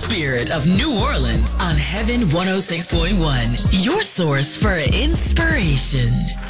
spirit of New Orleans on Heaven 106.1, your source for inspiration.